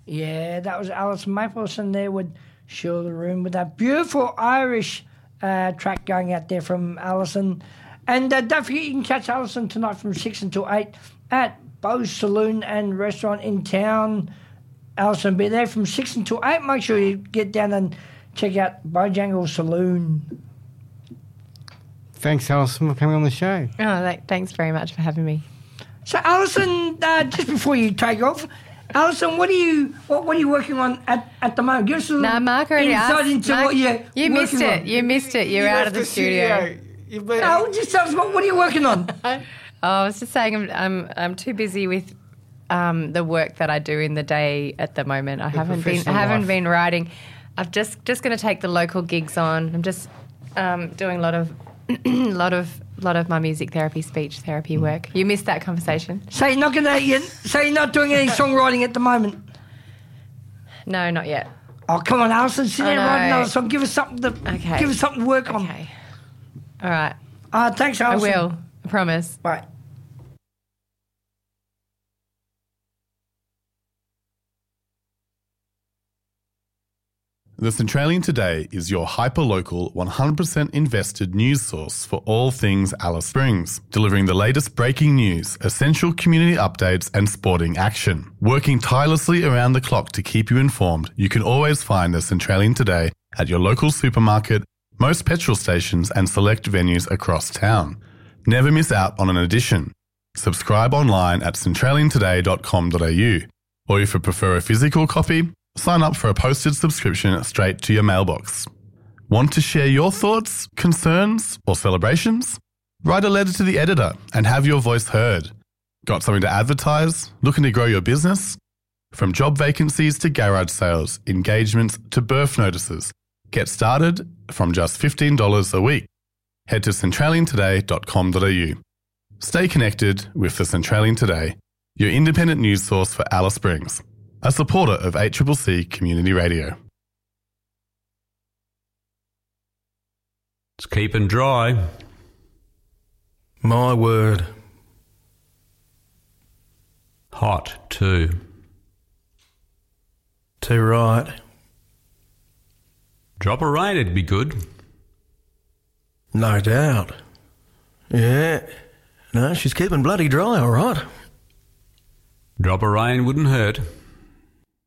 Yeah, that was Alison Mapleson there with Share the Room with that beautiful Irish track going out there from Alison. And don't forget, you can catch Alison tonight from 6 until 8 at Bo's Saloon and Restaurant in town. Alison will be there from 6 until 8. Make sure you get down and check out Bojangles Saloon. Thanks, Alison, for coming on the show. Oh, thanks very much for having me. So, Alison, just before you take off, Alison, what are you working on at the moment? Give us a little Mark already insight asked. into Mark, what you're you missed working it. on. You missed it. You're out of the studio. No, just tell us what are you working on? I was just saying I'm too busy with the work that I do in the day at the moment. I haven't been writing. I'm just going to take the local gigs on. I'm just doing a lot of my music therapy, speech therapy work. You missed that conversation. So you're not doing any songwriting at the moment? No, not yet. Oh, come on, Alison, sit there and write another song. Give us something to work on. Okay. All right. Thanks, Alison. I will. I promise. Bye. The Centralian Today is your hyper-local, 100% invested news source for all things Alice Springs, delivering the latest breaking news, essential community updates and sporting action. Working tirelessly around the clock to keep you informed, you can always find the Centralian Today at your local supermarket, most petrol stations and select venues across town. Never miss out on an edition. Subscribe online at centraliantoday.com.au, or if you prefer a physical copy, sign up for a posted subscription straight to your mailbox. Want to share your thoughts, concerns, or celebrations? Write a letter to the editor and have your voice heard. Got something to advertise? Looking to grow your business? From job vacancies to garage sales, engagements to birth notices, get started from just $15 a week. Head to centraliantoday.com.au. Stay connected with the Centralian Today, your independent news source for Alice Springs, a supporter of ACCC Community Radio. It's keeping dry. My word. Hot too. Too right. Drop of rain, it'd be good. No doubt. Yeah. No, she's keeping bloody dry, all right. Drop of rain wouldn't hurt.